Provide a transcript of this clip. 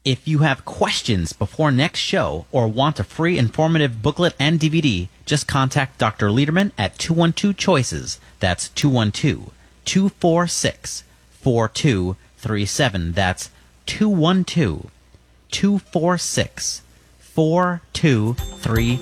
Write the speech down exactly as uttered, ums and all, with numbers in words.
If you have questions before next show or want a free informative booklet and D V D, just contact Doctor Lederman at two one two choices. That's two one two, two four six, four two three seven. That's two one two, two four six, four two three